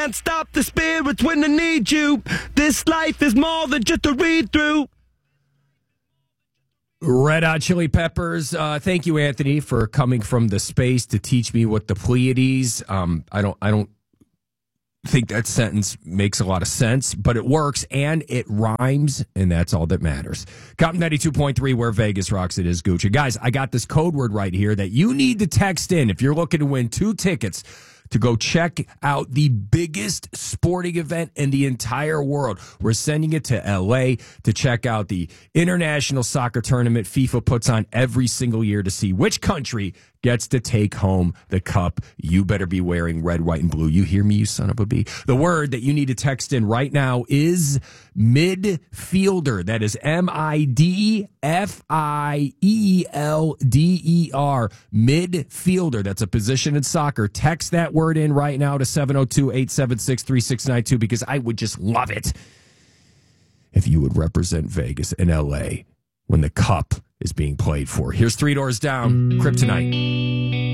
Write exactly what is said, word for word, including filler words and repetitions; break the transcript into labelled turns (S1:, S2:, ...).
S1: Can't stop the spirits when they need you. This life is more than just a read-through.
S2: Red Hot Chili Peppers. Uh, thank you, Anthony, for coming from the space to teach me what the Pleiades. Um, I don't. I don't think that sentence makes a lot of sense, but it works and it rhymes, and that's all that matters. Cop ninety-two point three, where Vegas rocks. It is Gucci. Guys, I got this code word right here that you need to text in if you're looking to win two tickets to go check out the biggest sporting event in the entire world. We're sending it to L A to check out the international soccer tournament FIFA puts on every single year to see which country gets to take home the cup. You better be wearing red, white, and blue. You hear me, you son of a bee? The word that you need to text in right now is midfielder. That is M I D F I E L D E R. Midfielder. That's a position in soccer. Text that word in right now to seven oh two, eight seven six, three six nine two because I would just love it if you would represent Vegas and L A when the cup is being played for. Here's Three Doors Down, Kryptonite.